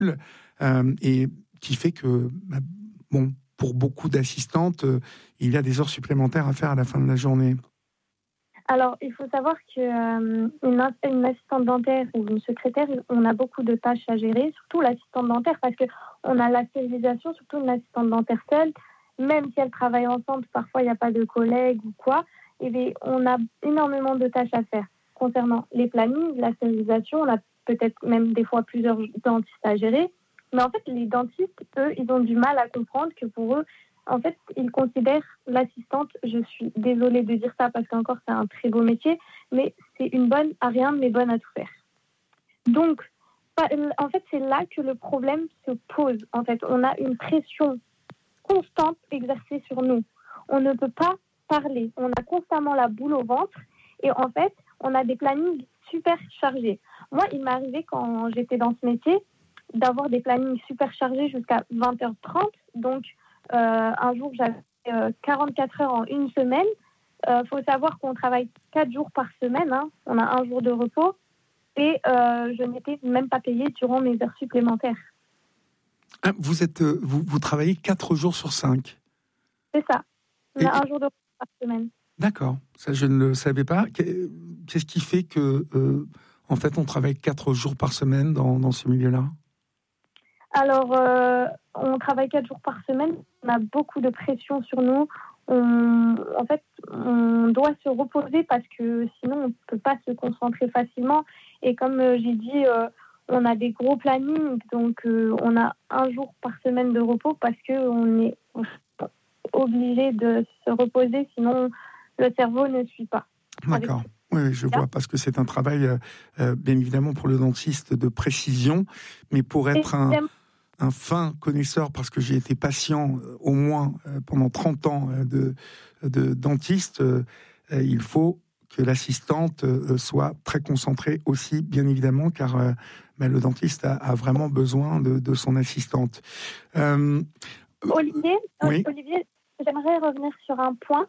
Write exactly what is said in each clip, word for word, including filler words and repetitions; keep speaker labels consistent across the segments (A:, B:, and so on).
A: euh, et qui fait que, bah, bon, pour beaucoup d'assistantes, euh, il y a des heures supplémentaires à faire à la fin de la journée.
B: Alors, il faut savoir qu'une euh, une assistante dentaire ou une secrétaire, on a beaucoup de tâches à gérer, surtout l'assistante dentaire, parce qu'on a la stérilisation, surtout une assistante dentaire seule, même si elles travaillent ensemble, parfois il n'y a pas de collègues ou quoi, et bien, on a énormément de tâches à faire. Concernant les plannings, la stérilisation, on a peut-être même des fois plusieurs dentistes à gérer, mais en fait, les dentistes, eux, ils ont du mal à comprendre que pour eux, en fait, ils considèrent l'assistante, je suis désolée de dire ça parce qu'encore c'est un très beau métier, mais c'est une bonne à rien, mais bonne à tout faire. Donc, en fait, c'est là que le problème se pose. En fait, on a une pression constante exercée sur nous. On ne peut pas parler. On a constamment la boule au ventre et en fait, on a des plannings super chargés. Moi, il m'est arrivé quand j'étais dans ce métier d'avoir des plannings super chargés jusqu'à vingt heures trente. Donc, euh, un jour, j'avais euh, quarante-quatre heures en une semaine. Il euh, faut savoir qu'on travaille quatre jours par semaine. Hein. On a un jour de repos. Et euh, je n'étais même pas payée durant mes heures supplémentaires.
A: Ah, vous, êtes, vous, vous travaillez quatre jours sur cinq.
B: C'est ça. On a et... un jour de repos par semaine.
A: D'accord. Ça, je ne le savais pas. Qu'est-ce qui fait que, euh, en fait, on travaille quatre jours par semaine dans, dans ce milieu-là ?
B: Alors, euh, on travaille quatre jours par semaine. On a beaucoup de pression sur nous. On, en fait, on doit se reposer parce que sinon, on ne peut pas se concentrer facilement. Et comme euh, j'ai dit, euh, on a des gros plannings. Donc, euh, on a un jour par semaine de repos parce qu'on est obligé de se reposer. Sinon, le cerveau ne suit pas.
A: D'accord. Avec... Oui, je vois, parce que c'est un travail, euh, bien évidemment, pour le dentiste de précision. Mais pour être un... un fin connaisseur, parce que j'ai été patient euh, au moins euh, pendant trente ans euh, de, de dentiste, euh, euh, il faut que l'assistante euh, soit très concentrée aussi, bien évidemment, car euh, bah, le dentiste a, a vraiment besoin de, de son assistante.
B: Euh, Olivier, oui. Olivier, j'aimerais revenir sur un point.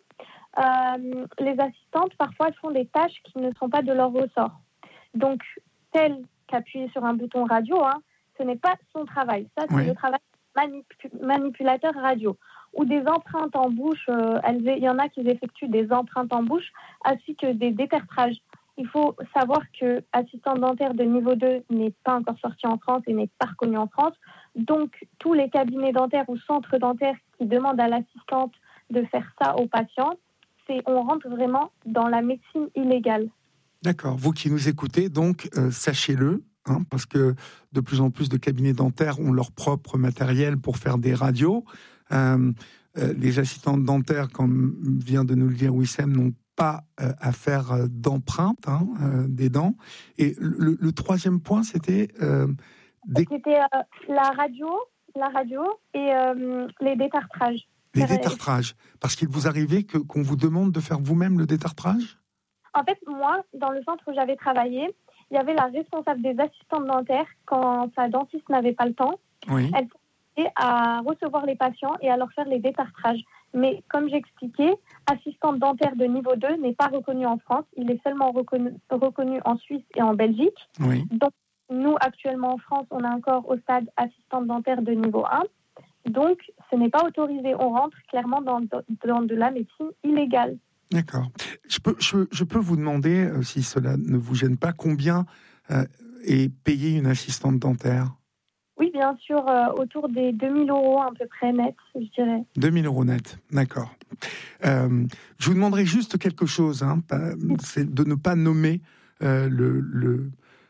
B: Euh, les assistantes, parfois, elles font des tâches qui ne sont pas de leur ressort. Donc, tel qu'appuyer sur un bouton radio, hein, ce n'est pas son travail. Ça, c'est oui. le travail manip- manipulateur radio. Ou des empreintes en bouche. Euh, elles, il y en a qui effectuent des empreintes en bouche, ainsi que des détartrages. Il faut savoir que assistante dentaire de niveau deux n'est pas encore sortie en France et n'est pas reconnue en France. Donc, tous les cabinets dentaires ou centres dentaires qui demandent à l'assistante de faire ça aux patients, c'est, on rentre vraiment dans la médecine illégale.
A: D'accord. Vous qui nous écoutez, donc, euh, sachez-le, Hein, parce que de plus en plus de cabinets dentaires ont leur propre matériel pour faire des radios. Euh, euh, les assistantes dentaires, comme vient de nous le dire Wissem, n'ont pas euh, à faire euh, d'empreintes hein, euh, des dents. Et le, le troisième point, c'était... Euh,
B: des... C'était euh, la radio, la radio et euh, les détartrages.
A: Les détartrages. Parce qu'il vous arrivait que, qu'on vous demande de faire vous-même le détartrage ?
B: En fait, moi, dans le centre où j'avais travaillé, il y avait la responsable des assistantes dentaires quand sa dentiste n'avait pas le temps.
A: Oui.
B: Elle s'était à recevoir les patients et à leur faire les détartrages. Mais comme j'expliquais, assistante dentaire de niveau deux n'est pas reconnue en France. Il est seulement reconnu, reconnu en Suisse et en Belgique.
A: Oui.
B: Donc, nous, actuellement en France, on est encore au stade assistante dentaire de niveau un. Donc, ce n'est pas autorisé. On rentre clairement dans, dans de la médecine illégale.
A: D'accord. Je peux, je, je peux vous demander, euh, si cela ne vous gêne pas, combien euh, est payée une assistante dentaire ?
B: Oui, bien sûr, euh, autour des deux mille euros à peu près net, je dirais.
A: deux mille euros net, d'accord. Euh, je vous demanderai juste quelque chose, hein, c'est de ne pas nommer euh, le, le,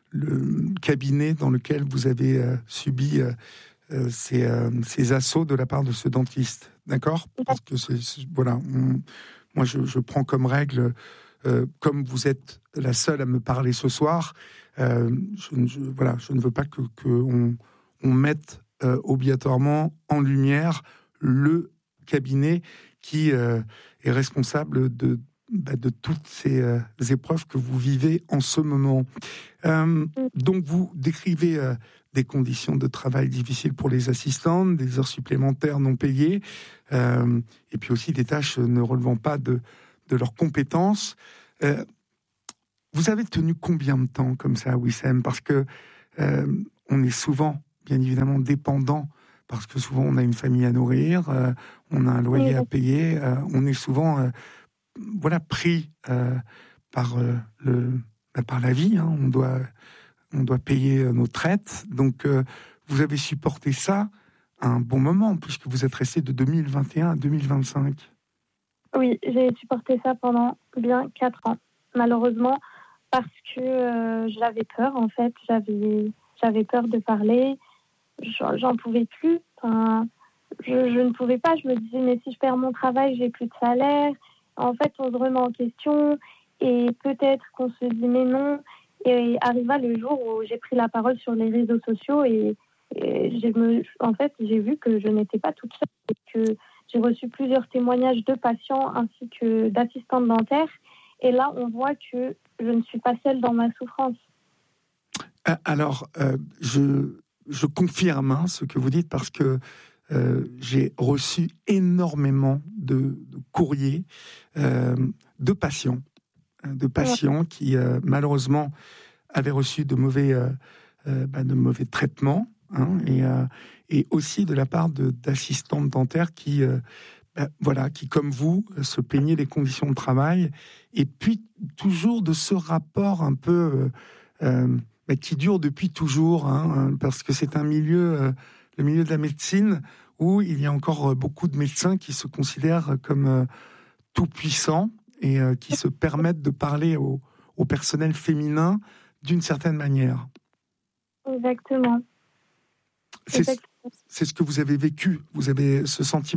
A: le cabinet dans lequel vous avez euh, subi euh, euh, ces, euh, ces assauts de la part de ce dentiste, d'accord ? Parce que c'est, c'est, voilà, on, moi je, je prends comme règle, euh, comme vous êtes la seule à me parler ce soir, euh, je, je, voilà, je ne veux pas que, que on, on mette euh, obligatoirement en lumière le cabinet qui euh, est responsable de, bah, de toutes ces euh, épreuves que vous vivez en ce moment. Euh, donc vous décrivez euh, des conditions de travail difficiles pour les assistantes, des heures supplémentaires non payées, euh, et puis aussi des tâches ne relevant pas de, de leurs compétences. Euh, vous avez tenu combien de temps comme ça, Wissem ? Parce que euh, on est souvent bien évidemment dépendant, parce que souvent on a une famille à nourrir, euh, on a un loyer à payer, euh, on est souvent euh, voilà, pris euh, par, euh, le, bah, par la vie, hein. on, doit, on doit payer nos traites. Donc euh, vous avez supporté ça à un bon moment, puisque vous êtes resté de deux mille vingt et un à deux mille vingt-cinq.
B: Oui, j'ai supporté ça pendant bien quatre ans, malheureusement, parce que euh, j'avais peur, en fait. J'avais, j'avais peur de parler, j'en, j'en pouvais plus. Enfin, je, je ne pouvais pas, je me disais, mais si je perds mon travail, j'ai plus de salaire. En fait, on se remet en question et peut-être qu'on se dit, mais non. Et arriva le jour où j'ai pris la parole sur les réseaux sociaux et, et j'ai me, en fait, j'ai vu que je n'étais pas toute seule et que j'ai reçu plusieurs témoignages de patients ainsi que d'assistantes dentaires. Et là, on voit que je ne suis pas seule dans ma souffrance.
A: Alors, euh, je, je confirme hein, ce que vous dites parce que euh, j'ai reçu énormément de, de courriers euh, de patients, de patients ouais. qui euh, malheureusement avaient reçu de mauvais, euh, euh, bah, de mauvais traitements hein, et, euh, et aussi de la part de, d'assistantes dentaires qui euh, Ben, voilà, qui, comme vous, se plaignaient des conditions de travail, et puis toujours de ce rapport un peu euh, euh, ben, qui dure depuis toujours, hein, parce que c'est un milieu, euh, le milieu de la médecine, où il y a encore beaucoup de médecins qui se considèrent comme euh, tout puissants et euh, qui se permettent de parler au, au personnel féminin d'une certaine manière.
B: Exactement.
A: C'est,
B: Exactement.
A: c'est ce que vous avez vécu, vous avez ce sentiment ?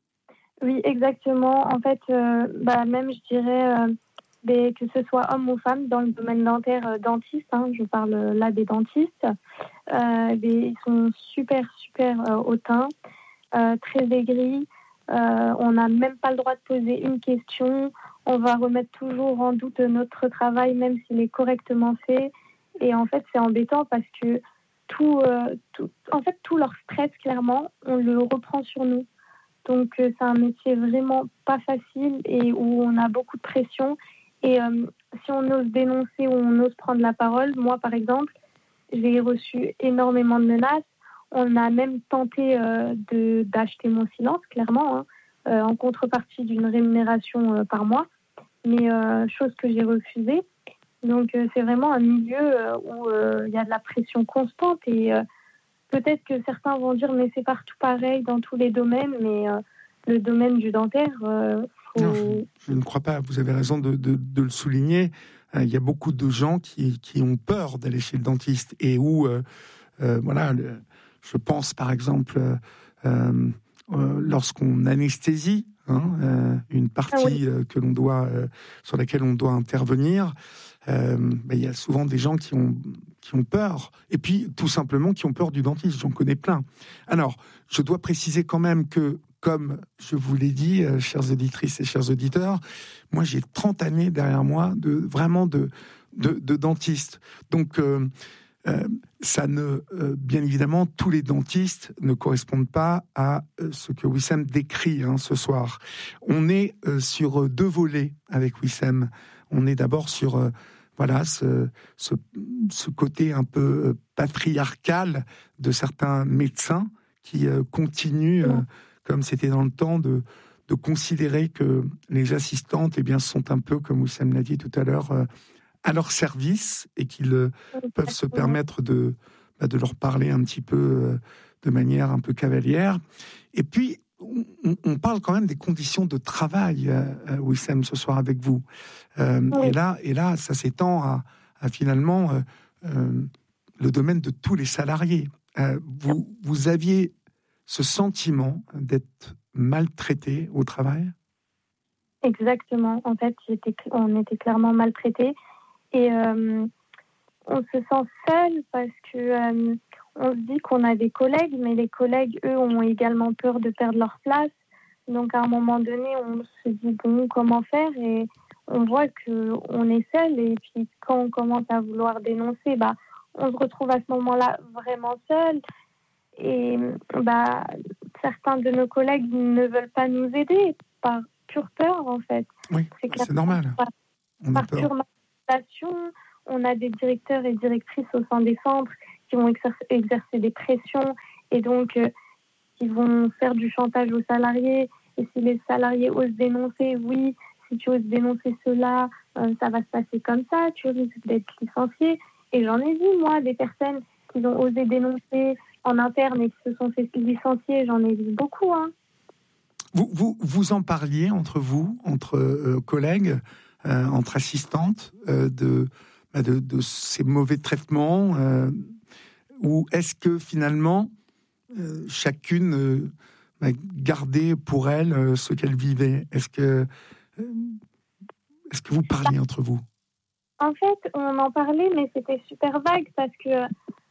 B: Oui, exactement. En fait, euh, bah, même, je dirais, euh, des, que ce soit homme ou femme, dans le domaine dentaire, euh, dentiste, hein, je parle là des dentistes, euh, des, ils sont super, super euh, hautains, euh, très aigris. Euh, on n'a même pas le droit de poser une question. On va remettre toujours en doute notre travail, même s'il est correctement fait. Et en fait, c'est embêtant parce que tout, euh, tout, en fait, tout leur stress, clairement, on le reprend sur nous. Donc, euh, c'est un métier vraiment pas facile et où on a beaucoup de pression. Et euh, si on ose dénoncer ou on ose prendre la parole, moi, par exemple, j'ai reçu énormément de menaces. On a même tenté euh, de, d'acheter mon silence, clairement, hein, euh, en contrepartie d'une rémunération euh, par mois, mais euh, chose que j'ai refusée. Donc, euh, c'est vraiment un milieu euh, où il euh, y a de la pression constante et euh, peut-être que certains vont dire mais c'est partout pareil dans tous les domaines, mais euh, le domaine du dentaire, euh, faut...
A: Non, je, je ne crois pas. Vous avez raison de, de, de le souligner. Euh, il y a beaucoup de gens qui, qui ont peur d'aller chez le dentiste et où, euh, euh, voilà, le, je pense par exemple euh, euh, lorsqu'on anesthésie hein, euh, une partie ah oui. euh, que l'on doit, euh, sur laquelle on doit intervenir. Euh, ben, il y a souvent des gens qui ont, qui ont peur, et puis tout simplement qui ont peur du dentiste, j'en connais plein. Alors, je dois préciser quand même que, comme je vous l'ai dit, euh, chères auditrices et chers auditeurs, moi j'ai trente années derrière moi de, vraiment de, de, de dentiste. Donc, euh, euh, ça ne, euh, bien évidemment, tous les dentistes ne correspondent pas à euh, ce que Wissem décrit hein, ce soir. On est euh, sur deux volets avec Wissem. On est d'abord sur euh, voilà ce, ce, ce côté un peu patriarcal de certains médecins qui euh, continuent, euh, comme c'était dans le temps, de, de considérer que les assistantes eh bien, sont un peu, comme Wissem l'a dit tout à l'heure, euh, à leur service et qu'ils euh, peuvent se permettre de, bah, de leur parler un petit peu euh, de manière un peu cavalière. Et puis, on, on parle quand même des conditions de travail, euh, Wissem, ce soir avec vous. Euh, oui. et, là, et là, ça s'étend à, à finalement euh, euh, le domaine de tous les salariés. Euh, vous, vous aviez ce sentiment d'être maltraité au travail ?
B: Exactement. En fait, j'étais, on était clairement maltraités. Et euh, on se sent seul parce que euh, on se dit qu'on a des collègues, mais les collègues, eux, ont également peur de perdre leur place. Donc, à un moment donné, on se dit, bon, comment faire ? Et on voit qu'on est seul. Et puis, quand on commence à vouloir dénoncer, bah, on se retrouve à ce moment-là vraiment seul. Et bah, certains de nos collègues ne veulent pas nous aider par pure peur, en fait.
A: Oui, c'est, c'est normal.
B: Par,
A: on
B: par
A: a peur.
B: pure manipulation. On a des directeurs et directrices au sein des centres qui vont exercer, exercer des pressions et donc euh, qui vont faire du chantage aux salariés. Et si les salariés osent dénoncer, oui, si tu oses dénoncer cela, euh, ça va se passer comme ça, tu risques d'être licencié. Et j'en ai vu, moi, des personnes qui ont osé dénoncer en interne et qui se sont fait licencier, j'en ai vu beaucoup. Hein.
A: Vous, vous, vous en parliez entre vous, entre euh, collègues, euh, entre assistantes, euh, de, bah de, de ces mauvais traitements euh, ou est-ce que finalement, euh, chacune euh, bah, gardait pour elle euh, ce qu'elle vivait? Est-ce que, euh, est-ce que vous parliez entre vous?
B: En fait, on en parlait, mais c'était super vague parce que,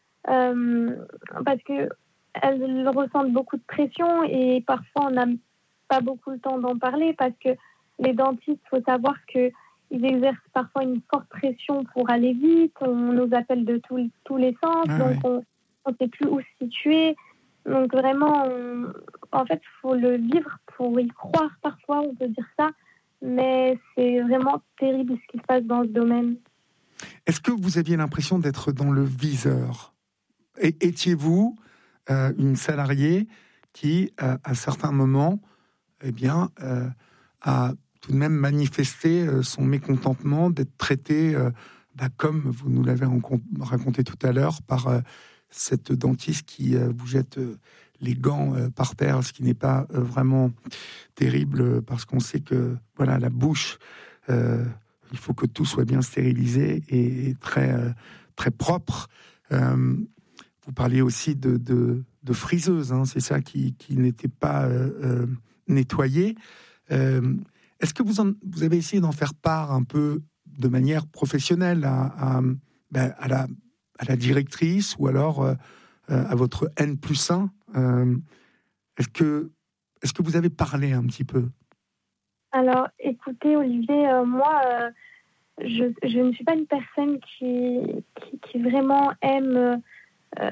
B: euh, parce que elles ressentent beaucoup de pression et parfois on n'a pas beaucoup le temps d'en parler parce que les dentistes, il faut savoir qu'ils exercent parfois une forte pression pour aller vite. On nous appelle de tous, tous les sens, ah, donc ouais. on ne sait plus où se situer. Donc vraiment, on, en fait, il faut le vivre pour y croire parfois, on peut dire ça. Mais c'est vraiment terrible ce qui se passe dans ce domaine.
A: Est-ce que vous aviez l'impression d'être dans le viseur? Et étiez-vous euh, une salariée qui, euh, à certains moments, eh bien, euh, a tout de même manifesté euh, son mécontentement d'être traitée, euh, bah, comme vous nous l'avez raconté tout à l'heure, par euh, cette dentiste qui euh, vous jette euh, les gants euh, par terre, ce qui n'est pas euh, vraiment terrible, parce qu'on sait que voilà, la bouche, euh, il faut que tout soit bien stérilisé et très, euh, très propre. Euh, vous parliez aussi de, de, de friseuse, hein, c'est ça qui, qui n'était pas euh, euh, nettoyée. Euh, est-ce que vous, en, vous avez essayé d'en faire part un peu de manière professionnelle à, à, ben, à, la, à la directrice ou alors euh, à votre N plus un? euh, est-ce que, est-ce que vous avez parlé un petit peu?
B: Alors, écoutez, Olivier, euh, moi, euh, je, je ne suis pas une personne qui, qui, qui vraiment aime euh,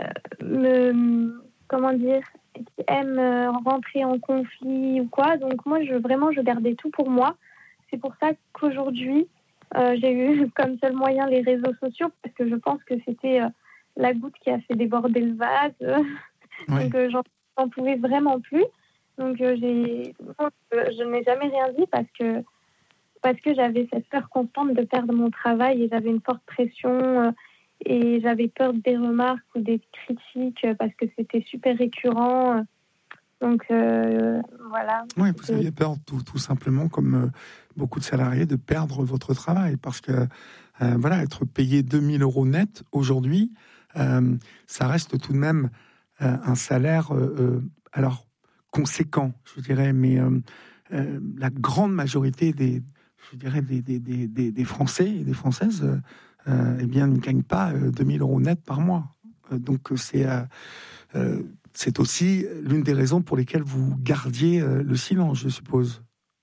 B: me, comment dire, qui aime euh, rentrer en conflit ou quoi. Donc moi, je, vraiment, je gardais tout pour moi. C'est pour ça qu'aujourd'hui, euh, j'ai eu comme seul moyen les réseaux sociaux, parce que je pense que c'était euh, la goutte qui a fait déborder le vase. Ouais. Donc euh, j'en, j'en pouvais vraiment plus. Donc euh, j'ai, non, je n'ai jamais rien dit parce que parce que j'avais cette peur constante de perdre mon travail et j'avais une forte pression euh, et j'avais peur des remarques ou des critiques euh, parce que c'était super récurrent. Donc euh, voilà.
A: Oui, vous aviez peur tout, tout simplement, comme euh, beaucoup de salariés, de perdre votre travail parce que euh, voilà, être payé deux mille euros net aujourd'hui, euh, ça reste tout de même euh, un salaire euh, euh, alors conséquent, je dirais, mais euh, euh, la grande majorité des, je dirais, des, des, des, des Français et des Françaises, euh, eh bien, ne gagnent pas euh, deux mille euros net par mois. Euh, donc c'est euh, euh, c'est aussi l'une des raisons pour lesquelles vous gardiez euh, le silence, je suppose.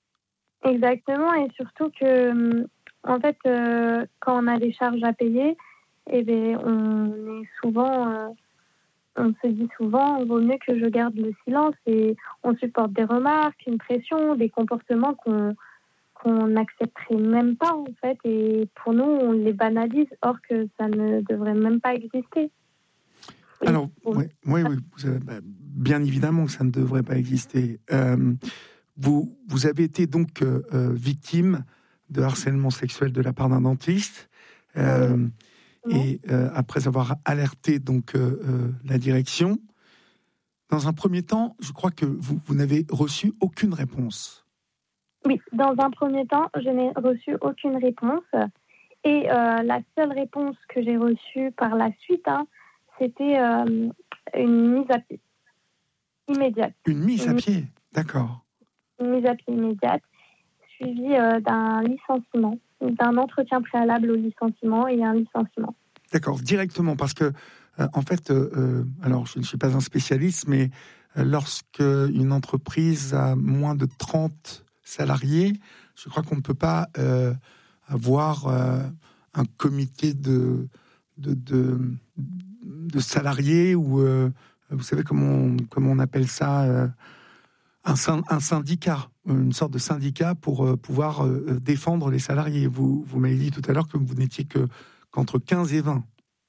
B: Exactement, et surtout que, en fait, euh, quand on a des charges à payer, eh bien, on est souvent, euh, on se dit souvent, il vaut mieux que je garde le silence, et on supporte des remarques, une pression, des comportements qu'on qu'on n'accepterait même pas, en fait, et pour nous, on les banalise, or que ça ne devrait même pas exister.
A: Alors, oui, oui, oui vous avez, bah, bien évidemment que ça ne devrait pas exister. Euh, vous, vous avez été donc euh, victime de harcèlement sexuel de la part d'un dentiste, euh, oui. et euh, après avoir alerté donc euh, euh, la direction, dans un premier temps, je crois que vous, vous n'avez reçu aucune réponse.
B: Oui, dans un premier temps, je n'ai reçu aucune réponse, et euh, la seule réponse que j'ai reçue par la suite, hein, c'était euh, une mise à pied immédiate.
A: Une mise à pied, d'accord.
B: Une mise à pied immédiate, suivie euh, d'un licenciement, d'un entretien préalable au licenciement et un licenciement.
A: D'accord, directement, parce que, euh, en fait, euh, alors je ne suis pas un spécialiste, mais euh, lorsque une entreprise a moins de trente salariés, je crois qu'on ne peut pas euh, avoir euh, un comité de... de, de de salariés ou euh, vous savez comment on, comment on appelle ça euh, un, un syndicat, une sorte de syndicat pour euh, pouvoir euh, défendre les salariés. Vous, vous m'avez dit tout à l'heure que vous n'étiez que, qu'entre quinze et vingt.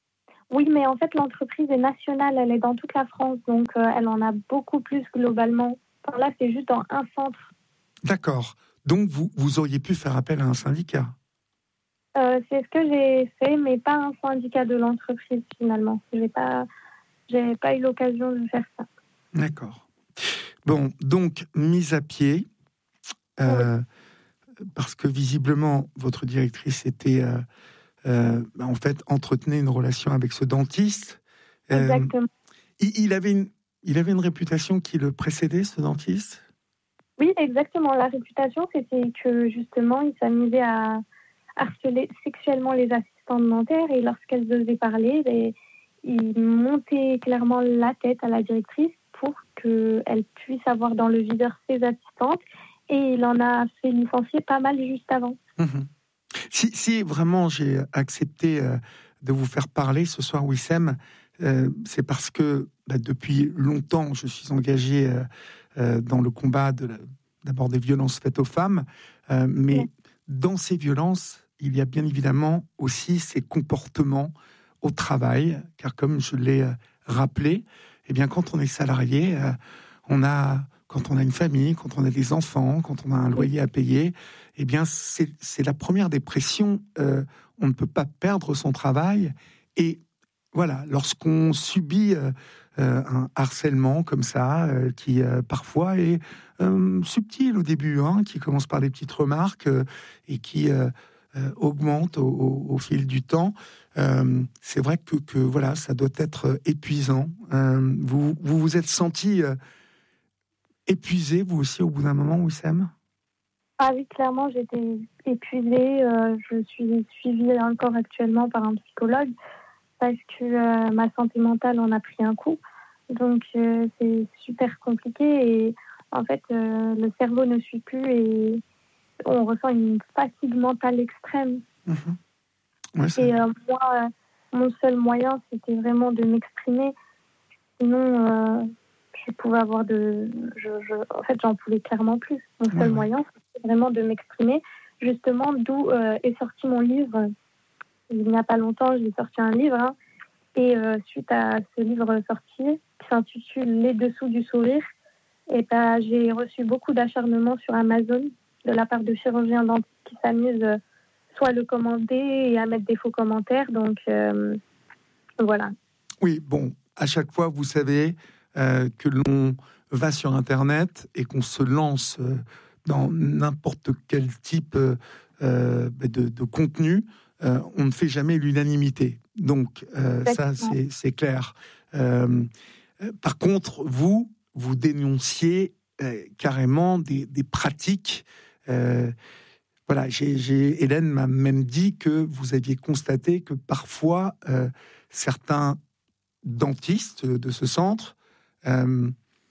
B: Oui, mais en fait, l'entreprise est nationale, elle est dans toute la France, donc euh, elle en a beaucoup plus globalement. Enfin, là, c'est juste dans un centre.
A: D'accord. Donc, vous, vous auriez pu faire appel à un syndicat?
B: Euh, c'est ce que j'ai fait, mais pas un syndicat de l'entreprise, finalement. J'ai pas, j'ai pas eu l'occasion de faire ça.
A: D'accord. Bon, donc, mise à pied, euh, oui. Parce que visiblement, votre directrice était... Euh, euh, en fait, entretenait une relation avec ce dentiste. Euh,
B: Exactement.
A: Il, il, avait une, il avait une réputation qui le précédait, ce dentiste?
B: Oui, exactement. La réputation, c'était que justement, il s'amusait à harceler sexuellement les assistantes dentaires et lorsqu'elles osaient parler, les, il montait clairement la tête à la directrice pour qu'elle puisse avoir dans le viseur ses assistantes et il en a fait licencier pas mal juste avant.
A: Mmh. Si, si vraiment j'ai accepté euh, de vous faire parler ce soir, Wissem, euh, c'est parce que bah, depuis longtemps, je suis engagé euh, euh, dans le combat de la, d'abord des violences faites aux femmes, euh, mais ouais. Dans ces violences, il y a bien évidemment aussi ces comportements au travail, car comme je l'ai euh, rappelé, eh bien, quand on est salarié, euh, on a, quand on a une famille, quand on a des enfants, quand on a un loyer à payer, eh bien, c'est, c'est la première des pressions. Euh, on ne peut pas perdre son travail. Et voilà, lorsqu'on subit euh, euh, un harcèlement comme ça, euh, qui euh, parfois est euh, subtil au début, hein, qui commence par des petites remarques euh, et qui euh, euh, augmente au, au, au fil du temps, euh, c'est vrai que, que voilà, ça doit être épuisant. Euh, vous, vous vous êtes senti euh, épuisé, vous aussi, au bout d'un moment, Wissem?
B: Ah oui, clairement, j'étais épuisée. Euh, je suis suivie encore actuellement par un psychologue parce que euh, ma santé mentale en a pris un coup. Donc, euh, c'est super compliqué et en fait, euh, le cerveau ne suit plus et on ressent une fatigue mentale extrême.
A: Mmh. Ouais,
B: et euh, moi, euh, mon seul moyen, c'était vraiment de m'exprimer. Sinon, euh, je pouvais avoir de... Je, je... En fait, j'en pouvais clairement plus. Mon seul ouais, moyen, c'était vraiment de m'exprimer. Justement, d'où euh, est sorti mon livre. Il n'y a pas longtemps, j'ai sorti un livre. Hein, et euh, suite à ce livre sorti, qui s'intitule « Les dessous du sourire », et ben, j'ai reçu beaucoup d'acharnement sur Amazon de la part de chirurgiens dentistes qui s'amusent euh, soit à le commander et à mettre des faux commentaires. Donc, euh, voilà.
A: Oui, bon, à chaque fois, vous savez euh, que l'on va sur Internet et qu'on se lance euh, dans n'importe quel type euh, de, de contenu, euh, on ne fait jamais l'unanimité. Donc, euh, ça, c'est, c'est clair. Euh, par contre, vous, vous dénonciez euh, carrément des, des pratiques. Euh, voilà, j'ai, j'ai, Hélène m'a même dit que vous aviez constaté que parfois, euh, certains dentistes de ce centre euh,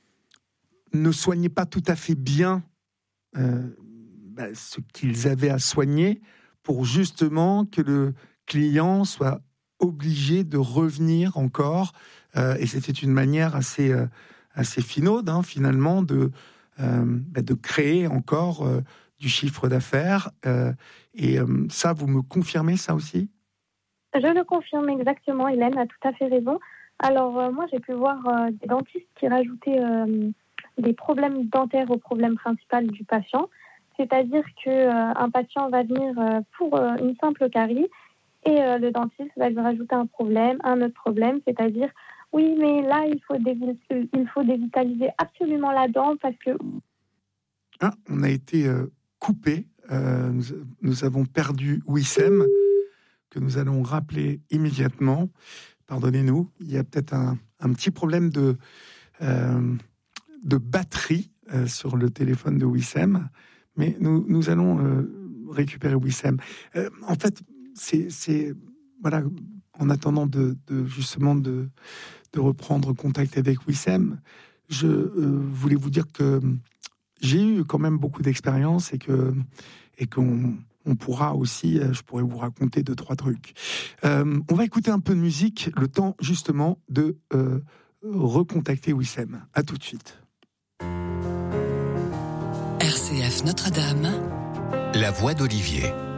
A: ne soignaient pas tout à fait bien euh, bah, ce qu'ils avaient à soigner pour justement que le client soit obligé de revenir encore. Euh, et c'était une manière assez, euh, assez finaude, hein, finalement, de, euh, bah, de créer encore euh, du chiffre d'affaires. Euh, et euh, ça, vous me confirmez ça aussi ?
B: Je le confirme exactement, Hélène a tout à fait raison. Alors, euh, moi, j'ai pu voir euh, des dentistes qui rajoutaient euh, des problèmes dentaires au problème principal du patient. C'est-à-dire qu'un euh, patient va venir euh, pour euh, une simple carie et euh, le dentiste va lui rajouter un problème, un autre problème, c'est-à-dire, oui, mais là, il faut, dévi- il faut dévitaliser absolument la dent parce que...
A: Ah, on a été euh, coupé. Euh, nous, nous avons perdu Wissem, que nous allons rappeler immédiatement. Pardonnez-nous, il y a peut-être un, un petit problème de, euh, de batterie euh, sur le téléphone de Wissem, mais nous, nous allons euh, récupérer Wissem. Euh, en fait, c'est, c'est voilà, en attendant de, de justement de, de reprendre contact avec Wissem, je euh, voulais vous dire que j'ai eu quand même beaucoup d'expérience et que et qu'on on pourra aussi, je pourrais vous raconter deux, trois trucs. Euh, on va écouter un peu de musique, le temps justement de euh, recontacter Wissem. À tout de suite.
C: R C F Notre-Dame.
D: La voix d'Olivier.